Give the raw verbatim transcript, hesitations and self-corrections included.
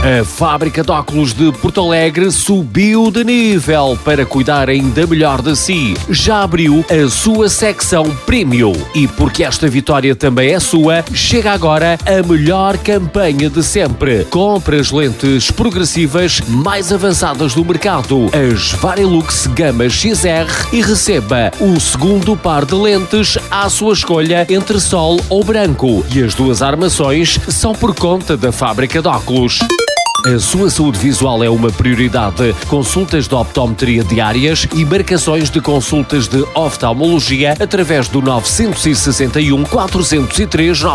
A fábrica de óculos de Porto Alegre subiu de nível para cuidar ainda melhor de si. Já abriu a sua secção Premium. E porque esta vitória também é sua, chega agora a melhor campanha de sempre. Compre as lentes progressivas mais avançadas do mercado, as Varilux Gama X R, e receba o segundo par de lentes à sua escolha entre sol ou branco. E as duas armações são por conta da fábrica de óculos. A sua saúde visual é uma prioridade. Consultas de optometria diárias e marcações de consultas de oftalmologia através do nove seis um, quatro zero três